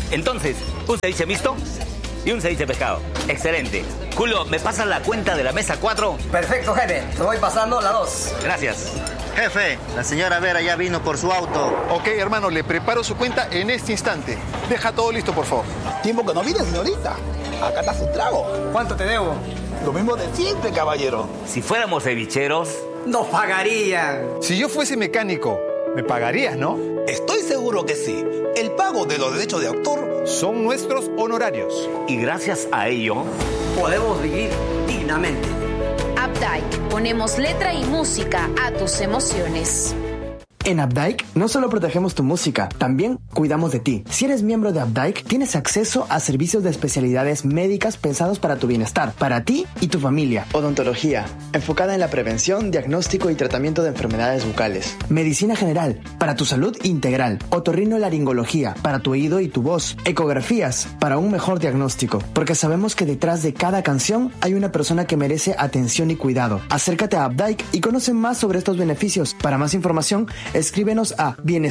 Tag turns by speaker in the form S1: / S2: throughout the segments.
S1: Entonces, un ceviche mixto y un ceviche de pescado. Excelente. Julio, ¿me pasas la cuenta de la mesa 4?
S2: Perfecto, jefe. Te voy pasando la 2.
S1: Gracias.
S3: Jefe, la señora Vera ya vino por su auto.
S4: Ok, hermano, le preparo su cuenta en este instante. Deja todo listo, por favor.
S5: Tiempo que no viene, señorita. Acá está su trago.
S2: ¿Cuánto te debo?
S5: Lo mismo de siempre, caballero.
S1: Si fuéramos cevicheros...
S2: Nos pagarían.
S4: Si yo fuese mecánico, me pagarías, ¿no?
S5: Estoy seguro que sí. El pago de los derechos de autor
S4: Son nuestros honorarios.
S1: Y gracias a ello...
S2: Podemos vivir dignamente.
S6: Updike, ponemos letra y música a tus emociones.
S7: En Updike no solo protegemos tu música, también cuidamos de ti. Si eres miembro de Updike, tienes acceso a servicios de especialidades médicas pensados para tu bienestar, para ti y tu familia. Odontología, enfocada en la prevención, diagnóstico y tratamiento de enfermedades bucales. Medicina general, para tu salud integral. Otorrinolaringología, para tu oído y tu voz. Ecografías, para un mejor diagnóstico. Porque sabemos que detrás de cada canción hay una persona que merece atención y cuidado. Acércate a Updike y conoce más sobre estos beneficios. Para más información, escríbenos a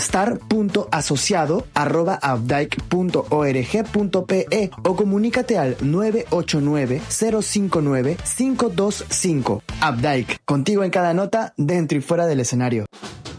S7: bienestar.asociado@updike.org.pe o comunícate al 989-059-525. Updike, contigo en cada nota, dentro y fuera del escenario.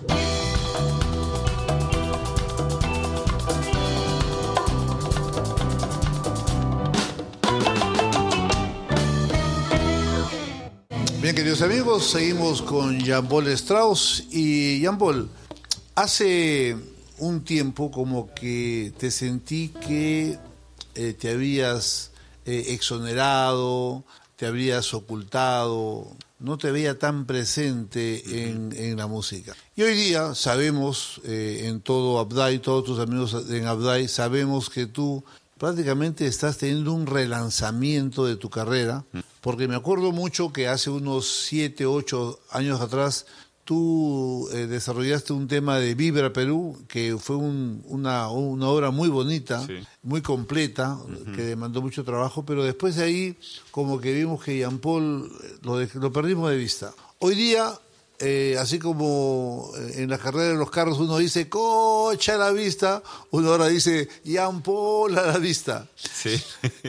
S8: Bien, queridos amigos, seguimos con Jean-Paul Strauss. Y Jean-Paul, hace un tiempo como que te sentí que te habías exonerado, te habías ocultado, no te veía tan presente en la música. Y hoy día sabemos, en todo Updike, todos tus amigos en Updike, sabemos que tú prácticamente estás teniendo un relanzamiento de tu carrera, porque me acuerdo mucho que hace unos 7, 8 años atrás tú desarrollaste un tema de Vibra Perú, que fue una obra muy bonita, sí, muy completa, que demandó mucho trabajo, pero después de ahí como que vimos que Jean-Paul lo perdimos de vista. Hoy día, así como en la carrera de los carros uno dice coche a la vista, uno ahora dice Jean-Paul a la vista.
S9: Sí.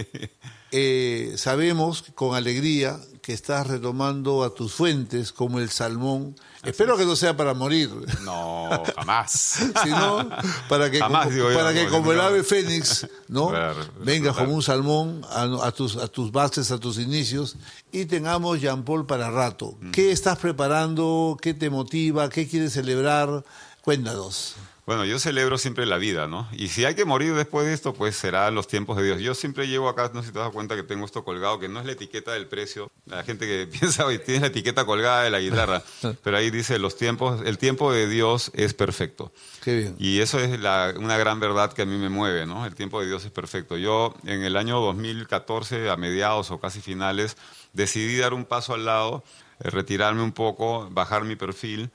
S8: Sabemos con alegría que estás retomando a tus fuentes como el salmón. Así Espero que no sea para morir.
S9: No, jamás.
S8: Sino para que,
S9: jamás,
S8: como el ave fénix, ¿no? Venga
S9: claro,
S8: como un salmón a tus bases, a tus inicios, y tengamos Jean-Paul para rato. ¿Qué estás preparando? ¿Qué te motiva? ¿Qué quieres celebrar? Cuéntanos.
S9: Bueno, yo celebro siempre la vida, ¿no? Y si hay que morir después de esto, pues será los tiempos de Dios. Yo siempre llevo acá, no sé si te das cuenta que tengo esto colgado, que no es la etiqueta del precio. La gente que piensa, oye, tienes la etiqueta colgada de la guitarra, pero ahí dice el tiempo de Dios es perfecto.
S8: Qué bien.
S9: Y eso es una gran verdad que a mí me mueve, ¿no? El tiempo de Dios es perfecto. Yo en el año 2014, a mediados o casi finales, decidí dar un paso al lado, retirarme un poco, bajar mi perfil,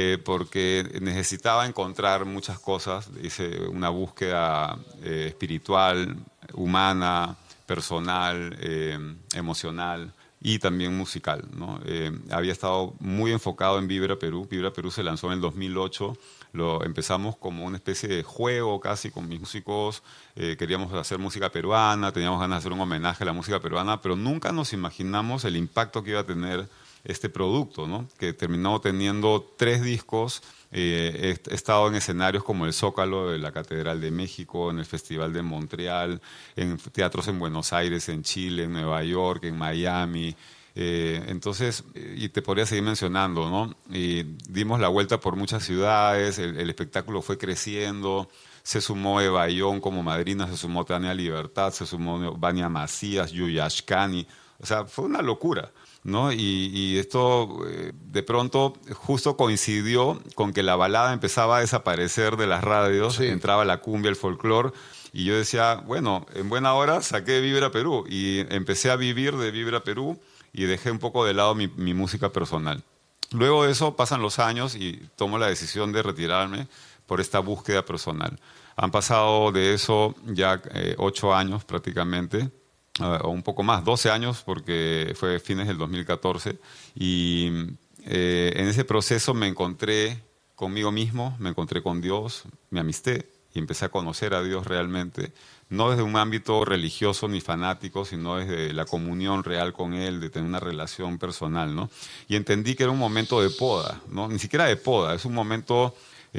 S9: porque necesitaba encontrar muchas cosas. Hice una búsqueda espiritual, humana, personal, emocional y también musical, ¿no? Había estado muy enfocado en Vibra Perú. Vibra Perú se lanzó en el 2008. Lo empezamos como una especie de juego casi con mis músicos. Queríamos hacer música peruana, teníamos ganas de hacer un homenaje a la música peruana, pero nunca nos imaginamos el impacto que iba a tener este producto, ¿no? Que terminó teniendo 3 discos. He estado en escenarios como el Zócalo de la Catedral de México, en el Festival de Montreal, en teatros en Buenos Aires, en Chile, en Nueva York, en Miami. Entonces, y te podría seguir mencionando, ¿no? Y dimos la vuelta por muchas ciudades, el espectáculo fue creciendo. Se sumó Eva Ayón como madrina, se sumó Tania Libertad, se sumó Vania Macías, Yuya Ashkani. O sea, fue una locura, ¿no? Y esto de pronto justo coincidió con que la balada empezaba a desaparecer de las radios, sí, entraba la cumbia, el folclore, y yo decía, bueno, en buena hora saqué Vibra Perú y empecé a vivir de Vibra Perú y dejé un poco de lado mi música personal. Luego de eso pasan los años y tomo la decisión de retirarme por esta búsqueda personal. Han pasado de eso ya 8 años prácticamente, o un poco más, 12 años, porque fue fines del 2014, y en ese proceso me encontré conmigo mismo, me encontré con Dios, me amisté, y empecé a conocer a Dios realmente, no desde un ámbito religioso ni fanático, sino desde la comunión real con Él, de tener una relación personal, ¿no? Y entendí que era un momento de poda, ¿no? Ni siquiera de poda, es un momento,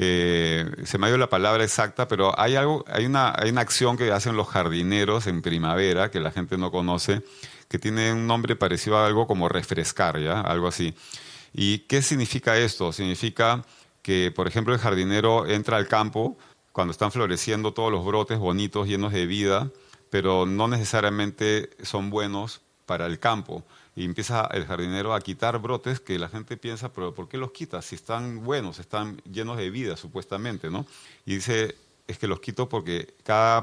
S9: se me ha ido la palabra exacta, pero hay una acción que hacen los jardineros en primavera, que la gente no conoce, que tiene un nombre parecido a algo como refrescar, ¿ya? Algo así. ¿Y qué significa esto? Significa que, por ejemplo, el jardinero entra al campo cuando están floreciendo todos los brotes bonitos, llenos de vida, pero no necesariamente son buenos para el campo. Y empieza el jardinero a quitar brotes que la gente piensa, pero ¿por qué los quitas? Si están buenos, están llenos de vida, supuestamente, ¿no? Y dice, es que los quito porque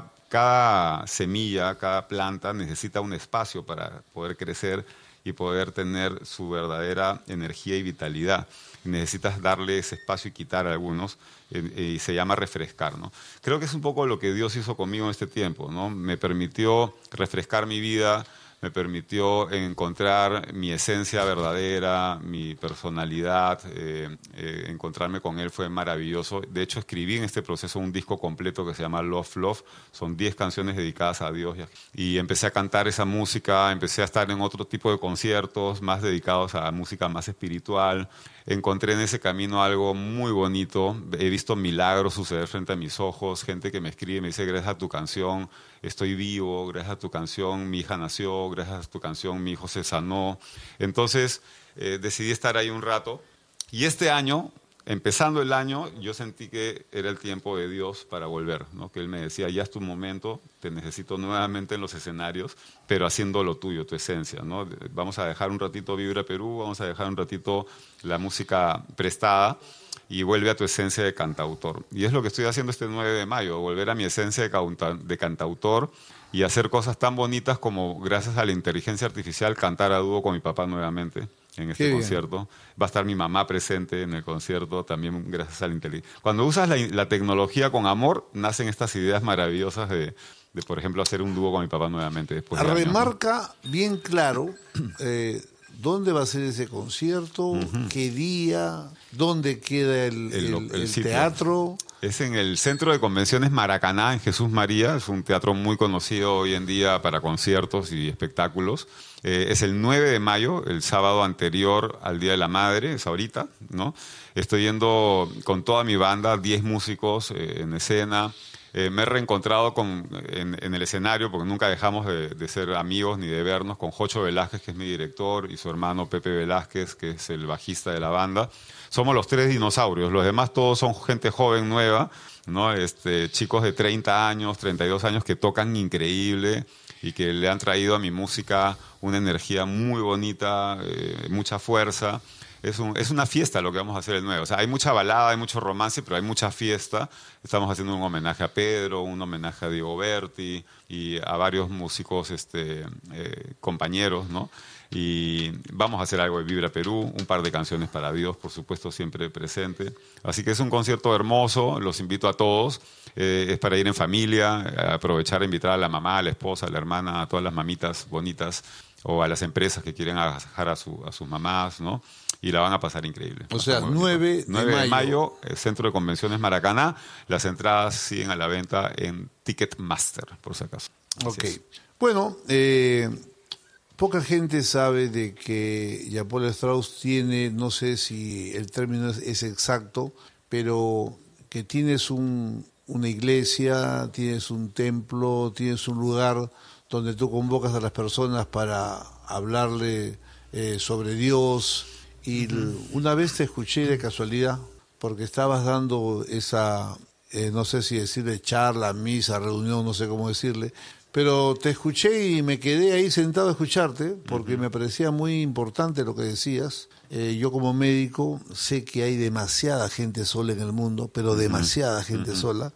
S9: cada semilla, cada planta necesita un espacio para poder crecer y poder tener su verdadera energía y vitalidad. Necesitas darle ese espacio y quitar algunos, y se llama refrescar, ¿no? Creo que es un poco lo que Dios hizo conmigo en este tiempo, ¿no? Me permitió refrescar mi vida, me permitió encontrar mi esencia verdadera, mi personalidad, encontrarme con Él fue maravilloso. De hecho, escribí en este proceso un disco completo que se llama Love, Love. Son 10 canciones dedicadas a Dios. Y empecé a cantar esa música, empecé a estar en otro tipo de conciertos más dedicados a música más espiritual. Encontré en ese camino algo muy bonito. He visto milagros suceder frente a mis ojos, gente que me escribe y me dice, gracias a tu canción estoy vivo, gracias a tu canción mi hija nació, gracias a tu canción mi hijo se sanó. Entonces decidí estar ahí un rato. Y este año, empezando el año, yo sentí que era el tiempo de Dios para volver, ¿no? Que Él me decía, ya es tu momento, te necesito nuevamente en los escenarios, pero haciendo lo tuyo, tu esencia, ¿no? Vamos a dejar un ratito Vibra Perú, vamos a dejar un ratito la música prestada y vuelve a tu esencia de cantautor. Y es lo que estoy haciendo este 9 de mayo, volver a mi esencia de cantautor y hacer cosas tan bonitas como, gracias a la inteligencia artificial, cantar a dúo con mi papá nuevamente en este concierto. Va a estar mi mamá presente en el concierto, también gracias a la inteligencia. Cuando usas la tecnología con amor, nacen estas ideas maravillosas de, por ejemplo, hacer un dúo con mi papá nuevamente. Después de
S8: Remarca bien claro dónde va a ser ese concierto, qué día, dónde queda el teatro.
S9: Es en el Centro de Convenciones Maracaná, en Jesús María. Es un teatro muy conocido hoy en día para conciertos y espectáculos. Es el 9 de mayo, el sábado anterior al Día de la Madre, es ahorita, ¿no? Estoy yendo con toda mi banda, 10 músicos en escena. Me he reencontrado en el escenario, porque nunca dejamos de ser amigos ni de vernos, con Jocho Velázquez, que es mi director, y su hermano Pepe Velázquez, que es el bajista de la banda. Somos los 3 dinosaurios, los demás todos son gente joven, nueva, ¿no? Chicos de 30 años, 32 años que tocan increíble y que le han traído a mi música una energía muy bonita, mucha fuerza. Es una fiesta lo que vamos a hacer el 9. O sea, hay mucha balada, hay mucho romance, pero hay mucha fiesta. Estamos haciendo un homenaje a Pedro, un homenaje a Diego Berti y a varios músicos compañeros, ¿no? Y vamos a hacer algo de Vibra Perú, un par de canciones para Dios, por supuesto, siempre presente. Así que es un concierto hermoso, los invito a todos. Es para ir en familia, aprovechar a invitar a la mamá, a la esposa, a la hermana, a todas las mamitas bonitas o a las empresas que quieren agasajar a sus mamás, ¿no? Y la van a pasar increíble.
S8: O sea, 9
S9: de mayo, el Centro de Convenciones Maracaná. Las entradas siguen a la venta en Ticketmaster, por si acaso.
S8: Ok. Bueno, poca gente sabe de que Jean-Paul Strauss tiene, no sé si el término es exacto, pero que tienes una iglesia, tienes un templo, tienes un lugar donde tú convocas a las personas para hablarle sobre Dios. Y una vez te escuché de casualidad, porque estabas dando esa, no sé si decirle charla, misa, reunión, no sé cómo decirle, pero te escuché y me quedé ahí sentado a escucharte, porque me parecía muy importante lo que decías. Yo como médico sé que hay demasiada gente sola en el mundo, pero demasiada gente sola,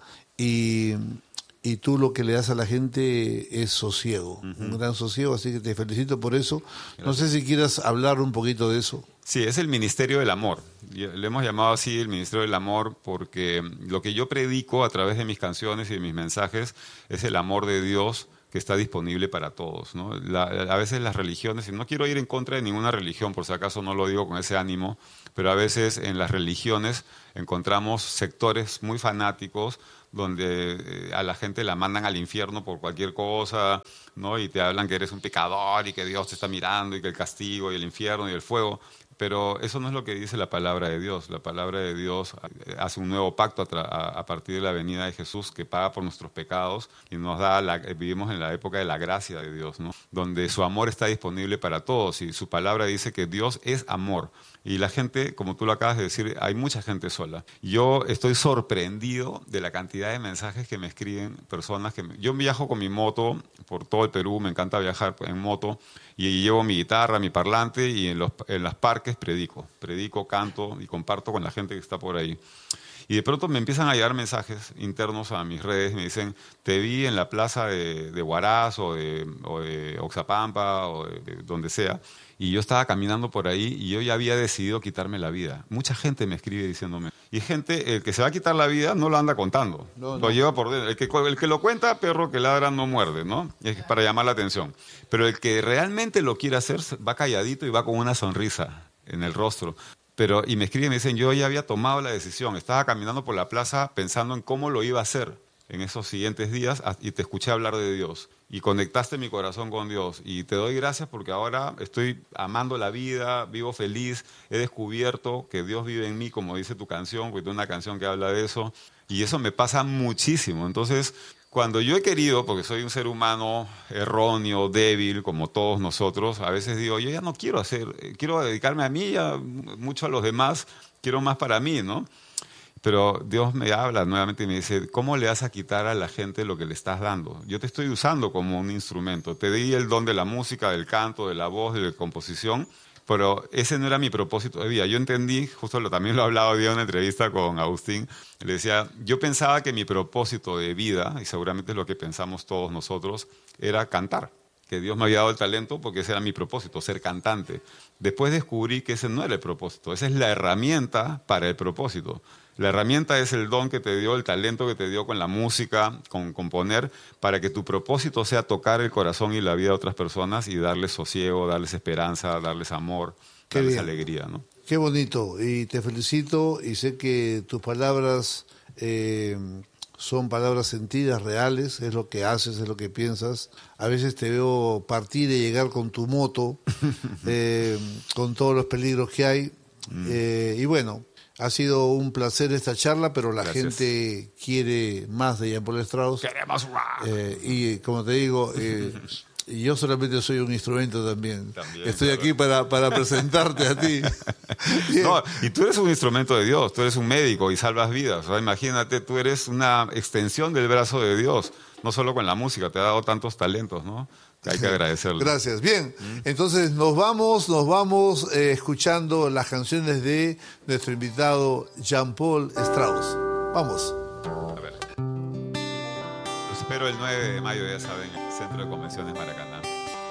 S8: y tú lo que le das a la gente es sosiego, un gran sosiego, así que te felicito por eso. Gracias. No sé si quieras hablar un poquito de eso.
S9: Sí, es el Ministerio del Amor. Le hemos llamado así el Ministerio del Amor porque lo que yo predico a través de mis canciones y de mis mensajes es el amor de Dios que está disponible para todos, ¿no? A veces las religiones, y no quiero ir en contra de ninguna religión, por si acaso no lo digo con ese ánimo, pero a veces en las religiones encontramos sectores muy fanáticos donde a la gente la mandan al infierno por cualquier cosa, ¿no? Y te hablan que eres un pecador y que Dios te está mirando y que el castigo y el infierno y el fuego. Pero eso no es lo que dice la palabra de Dios. La palabra de Dios hace un nuevo pacto a partir de la venida de Jesús, que paga por nuestros pecados y nos da vivimos en la época de la gracia de Dios, ¿no? Donde su amor está disponible para todos y su palabra dice que Dios es amor. Y la gente, como tú lo acabas de decir, hay mucha gente sola. Yo estoy sorprendido de la cantidad de mensajes que me escriben personas yo viajo con mi moto por todo el Perú, me encanta viajar en moto y llevo mi guitarra, mi parlante y en los parques predico, canto y comparto con la gente que está por ahí. Y de pronto me empiezan a llegar mensajes internos a mis redes, me dicen, te vi en la plaza de Huaraz o de Oxapampa o de donde sea, y yo estaba caminando por ahí y yo ya había decidido quitarme la vida. Mucha gente me escribe diciéndome. Y gente, el que se va a quitar la vida no lo anda contando, lo lleva por dentro. El que lo cuenta, perro que ladra no muerde, ¿no? Es para llamar la atención. Pero el que realmente lo quiere hacer va calladito y va con una sonrisa en el rostro. Y me escriben y me dicen, yo ya había tomado la decisión, estaba caminando por la plaza pensando en cómo lo iba a hacer en esos siguientes días y te escuché hablar de Dios y conectaste mi corazón con Dios y te doy gracias porque ahora estoy amando la vida, vivo feliz, he descubierto que Dios vive en mí, como dice tu canción, porque tengo una canción que habla de eso y eso me pasa muchísimo. Entonces, cuando yo he querido, porque soy un ser humano erróneo, débil, como todos nosotros, a veces digo, yo ya no quiero quiero dedicarme a mí, mucho a los demás, quiero más para mí, ¿no? Pero Dios me habla nuevamente y me dice, ¿cómo le vas a quitar a la gente lo que le estás dando? Yo te estoy usando como un instrumento. Te di el don de la música, del canto, de la voz, de la composición, pero ese no era mi propósito de vida. Yo entendí, también lo he hablado hoy en una entrevista con Agustín, le decía, yo pensaba que mi propósito de vida, y seguramente es lo que pensamos todos nosotros, era cantar. Que Dios me había dado el talento porque ese era mi propósito, ser cantante. Después descubrí que ese no era el propósito, esa es la herramienta para el propósito. La herramienta es el don que te dio, el talento que te dio con la música, con componer, para que tu propósito sea tocar el corazón y la vida de otras personas y darles sosiego, darles esperanza, darles amor, darles alegría, ¿no?
S8: Qué bonito, y te felicito y sé que tus palabras son palabras sentidas, reales, es lo que haces, es lo que piensas. A veces te veo partir y llegar con tu moto, con todos los peligros que hay, y bueno, ha sido un placer esta charla, pero la gente quiere más de Jean Paul Strauss.
S9: ¡Queremos más!
S8: Y como te digo, yo solamente soy un instrumento también. Estoy aquí para presentarte a ti.
S9: No, y tú eres un instrumento de Dios, tú eres un médico y salvas vidas. O sea, imagínate, tú eres una extensión del brazo de Dios, no solo con la música, te ha dado tantos talentos, ¿no? Hay que agradecerle.
S8: Gracias. Bien, entonces nos vamos escuchando las canciones de nuestro invitado Jean Paul Strauss. Vamos.
S9: A ver. Los espero el 9 de mayo, ya saben, en el Centro de Convenciones Maracaná.